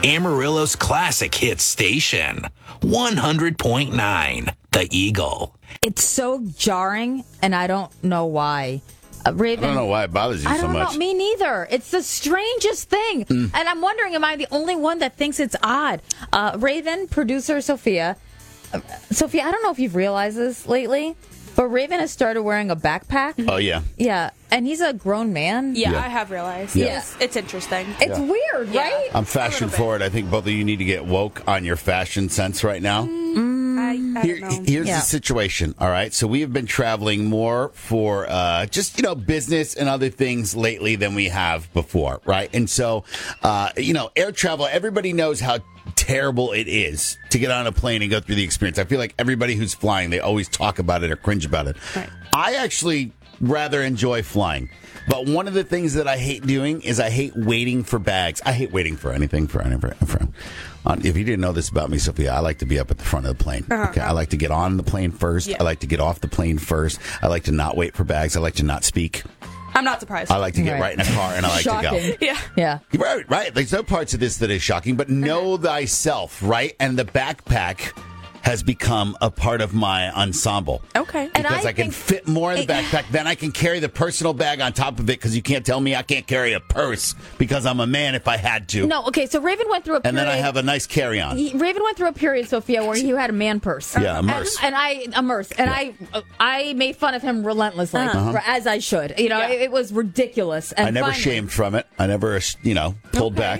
Amarillo's classic hit station, 100.9 The Eagle. It's so jarring, and I don't know why. Raven, I don't know why it bothers you so much. I don't know. Me neither. It's the strangest thing. And I'm wondering, am I the only one that thinks it's odd? Raven, producer Sophia. Sophia, I don't know if you've realized this lately, but Raven has started wearing a backpack. Oh, yeah. Yeah, and he's a grown man. Yeah, I have realized. Yeah. It's interesting. It's weird, right? I'm fashion forward. I think both of you need to get woke on your fashion sense right now. I don't know. Here's the situation, all right? So we have been traveling more for just, business and other things lately than we have before, right? And so, air travel, everybody knows how terrible it is to get on a plane and go through the experience. I feel like everybody who's flying, they always talk about it or cringe about it. Right. I actually rather enjoy flying. But one of the things that I hate doing is I hate waiting for bags. I hate waiting for anything for anything. If you didn't know this about me, Sophia, I like to be up at the front of the plane. Okay, I like to get on the plane first. Yeah. I like to get off the plane first. I like to not wait for bags. I like to not speak. I'm not surprised. I like to get right in a car and I like Shocking. to go. Yeah. Right. There's no parts of this that is shocking, but know thyself, right? And the backpack has become a part of my ensemble. Okay. Because I can fit more in the backpack. Then I can carry the personal bag on top of it because you can't tell me I can't carry a purse because I'm a man if I had to. No, okay, so Raven went through a period. And then I have a nice carry-on. Raven went through a period, Sophia, where he had a man purse. Yeah, a merce. I made fun of him relentlessly, as I should. It was ridiculous. And I never finally, shamed from it. I never, pulled back.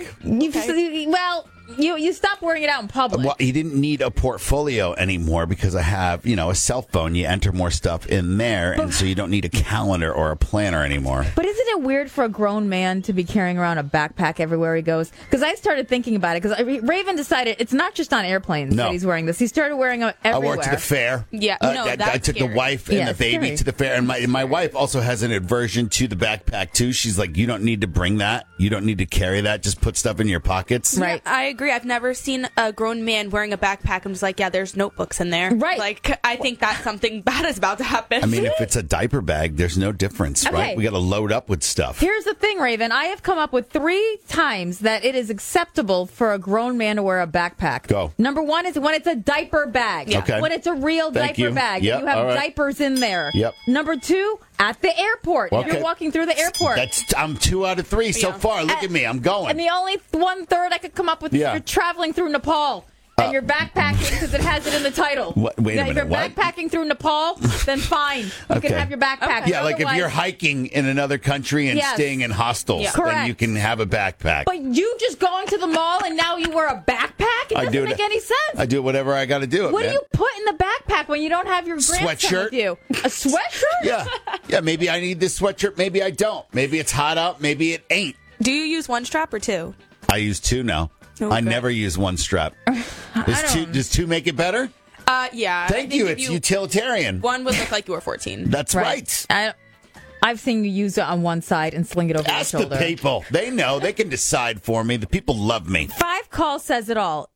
You stopped wearing it out in public. Well, you didn't need a portfolio anymore because I have, a cell phone. You enter more stuff in there, and so you don't need a calendar or a planner anymore. But isn't it weird for a grown man to be carrying around a backpack everywhere he goes? Because I started thinking about it, because Raven decided it's not just on airplanes that he's wearing this. He started wearing them everywhere. I wore it to the fair. Yeah, I took the wife and the baby to the fair, and my wife also has an aversion to the backpack, too. She's like, you don't need to bring that. You don't need to carry that. Just put stuff in your pockets. Right. Yeah, I agree. I've never seen a grown man wearing a backpack. I'm just like, there's notebooks in there. Right. Like, I think that something bad is about to happen. I mean, if it's a diaper bag, there's no difference, right? We got to load up with stuff. Here's the thing, Raven. I have come up with 3 times that it is acceptable for a grown man to wear a backpack. Go. Number 1 is when it's a diaper bag. Yeah. Okay. When it's a real diaper bag. Yep. You have All right. diapers in there. Yep. Number 2, at the airport. Okay. If you're walking through the airport. I'm 2 out of 3 so far. Look at me. I'm going. And the only 1/3 I could come up with is you're traveling through Nepal. And you're backpacking because it has it in the title. Wait a minute, if you're what? backpacking through Nepal, then fine. You can have your backpack. Okay. Yeah, like if you're hiking in another country and staying in hostels, then Correct. you can have a backpack. But you just going to the mall and now you wear a backpack? It doesn't make any sense. I do whatever I got to do. What do you put in the backpack when you don't have your grandson Sweatshirt. with you? A sweatshirt? Yeah. Maybe I need this sweatshirt. Maybe I don't. Maybe it's hot out. Maybe it ain't. Do you use one strap or 2? I use 2 now. Okay. I never use one strap. Does 2 make it better? Yeah. Thank you. It's utilitarian. One would look like you were 14. That's right. I've seen you use it on one side and sling it over Ask your shoulder. the people. They know. They can decide for me. The people love me. 5 calls says it all.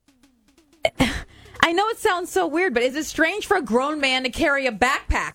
I know it sounds so weird, but is it strange for a grown man to carry a backpack?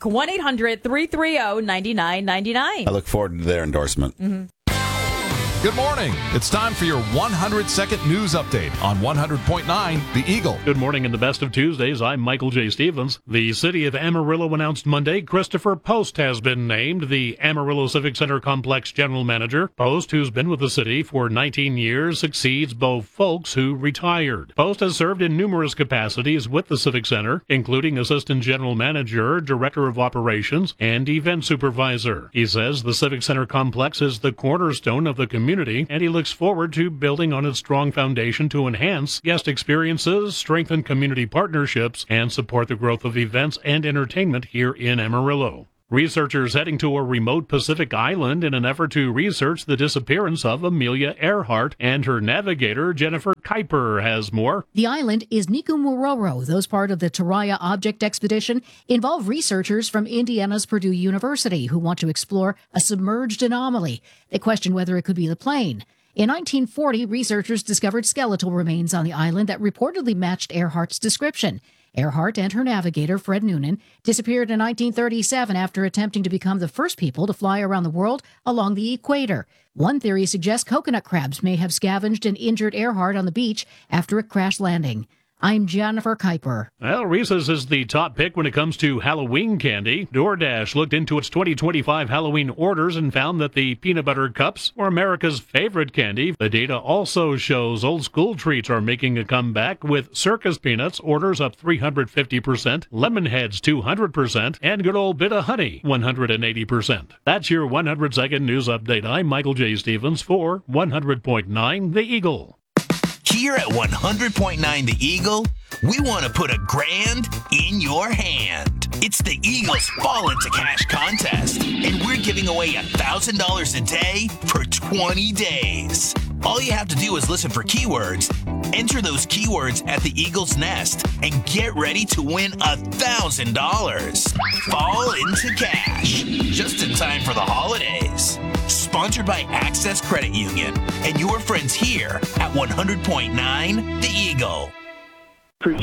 1-800-330-9999. I look forward to their endorsement. Mm-hmm. Good morning. It's time for your 100-second news update on 100.9 The Eagle. Good morning and the best of Tuesdays. I'm Michael J. Stevens. The city of Amarillo announced Monday Christopher Post has been named the Amarillo Civic Center Complex General Manager. Post, who's been with the city for 19 years, succeeds Bo Folks, who retired. Post has served in numerous capacities with the Civic Center, including Assistant General Manager, Director of Operations, and Event Supervisor. He says the Civic Center Complex is the cornerstone of the community, and he looks forward to building on its strong foundation to enhance guest experiences, strengthen community partnerships, and support the growth of events and entertainment here in Amarillo. Researchers heading to a remote Pacific island in an effort to research the disappearance of Amelia Earhart and her navigator, Jennifer Kuiper, has more. The island is Nikumororo. Those part of the Taraya Object Expedition involve researchers from Indiana's Purdue University who want to explore a submerged anomaly. They question whether it could be the plane. In 1940, researchers discovered skeletal remains on the island that reportedly matched Earhart's description. Earhart and her navigator, Fred Noonan, disappeared in 1937 after attempting to become the first people to fly around the world along the equator. One theory suggests coconut crabs may have scavenged and injured Earhart on the beach after a crash landing. I'm Jennifer Kuiper. Well, Reese's is the top pick when it comes to Halloween candy. DoorDash looked into its 2025 Halloween orders and found that the peanut butter cups were America's favorite candy. The data also shows old school treats are making a comeback, with Circus Peanuts orders up 350%, Lemonheads 200%, and good old Bit of Honey 180%. That's your 100-second news update. I'm Michael J. Stevens for 100.9 The Eagle. Here at 100.9 The Eagle, we want to put a grand in your hand. It's the Eagles Fall into Cash contest, and we're giving away $1,000 a day for 20 days. All you have to do is listen for keywords, enter those keywords at the Eagle's Nest, and get ready to win $1,000. Fall into Cash, just in time for the holidays. Sponsored by Access Credit Union and your friends here at 100.9 The Eagle.